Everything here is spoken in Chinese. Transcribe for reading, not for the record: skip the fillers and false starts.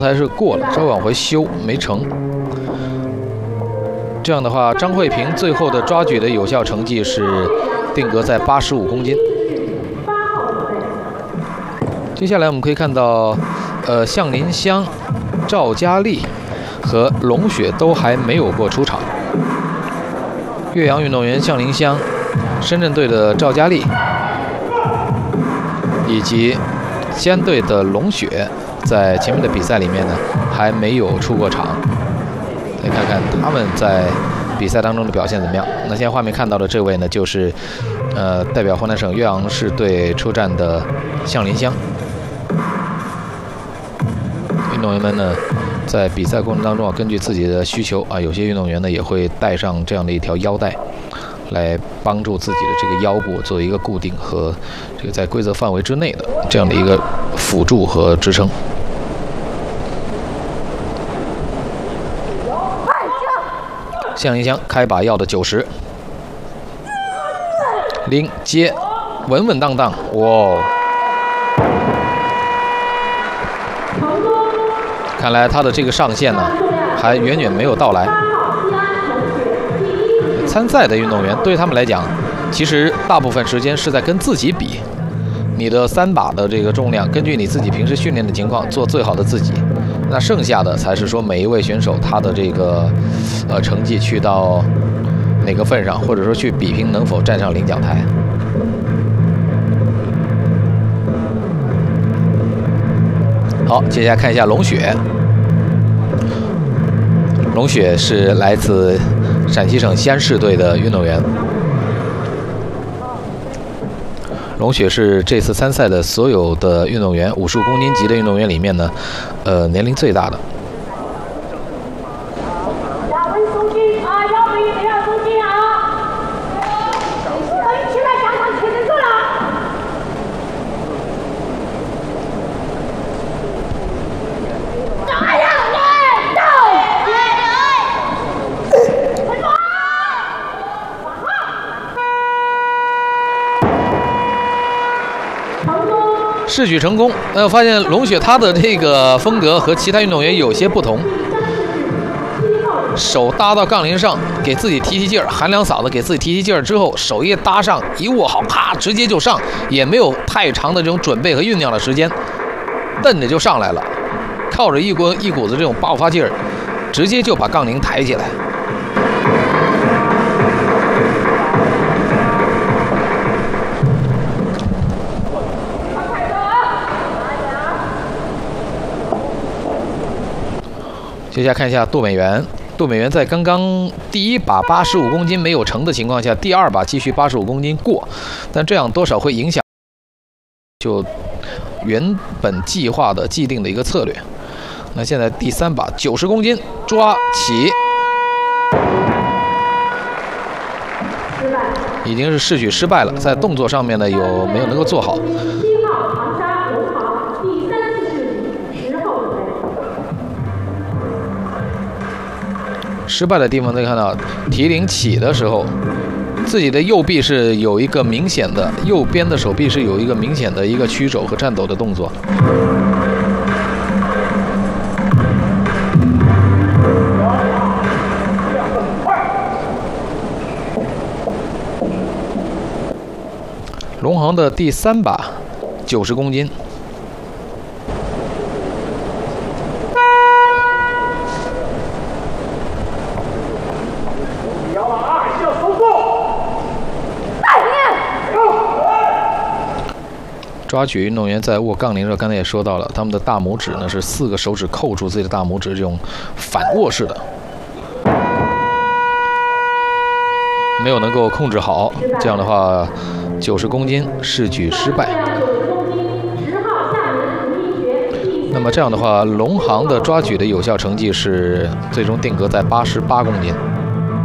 还是过了，稍微往回修没成。这样的话，张慧萍最后的抓举的有效成绩是定格在85公斤。接下来我们可以看到，向林香、赵佳丽和龙雪都还没有过出场。岳阳运动员向林香、深圳队的赵佳丽以及西安队的龙雪。 在前面的比赛里面呢，还没有出过场。来看看他们在比赛当中的表现怎么样。那现在画面看到的这位呢，就是代表湖南省岳阳市队出战的向林香。运动员们呢，在比赛过程当中啊，根据自己的需求啊，有些运动员呢也会带上这样的一条腰带，来帮助自己的这个腰部做一个固定和这个在规则范围之内的这样的一个辅助和支撑。 向林香开把要的90，拎接，稳稳当当，哇！看来他的这个上限呢，还远远没有到来。参赛的运动员对他们来讲，其实大部分时间是在跟自己比。你的3把的这个重量，根据你自己平时训练的情况做最好的自己。 那剩下的才是说每一位选手他的这个成绩去到哪个份上，或者说去比拼能否站上领奖台。好，接下来看一下龙雪。龙雪是来自陕西省西安市队的运动员。 龙雪是这次参赛的所有的运动员，55公斤级的运动员里面呢，年龄最大的。试举成功，我发现龙雪她的这个风格和其他运动员有些不同。手搭到杠铃上，给自己提提劲儿，喊2嗓子给自己提提劲儿之后，手一搭上，一握好，啪，直接就上，也没有太长的这种准备和酝酿的时间，蹬着就上来了，靠着一股子这种爆发劲儿，直接就把杠铃抬起来。 接下来看一下杜美元。杜美元在刚刚第1把85公斤没有成的情况下，第2把继续85公斤过，但这样多少会影响就原本计划的既定的一个策略。那现在第3把90公斤抓起，已经是试举失败了，在动作上面呢没有能够做好。 失败的地方可以看到，提铃起的时候，自己的右臂是有一个明显的，右边的手臂是有一个明显的一个曲肘和颤抖的动作。龙航的第3把90公斤。 抓举运动员在握杠铃的时候，刚才也说到了，他们的大拇指呢是4个手指扣住自己的大拇指，这种反握式的，没有能够控制好。这样的话，90公斤试举失败。那么这样的话，龙航的抓举的有效成绩是最终定格在88公斤。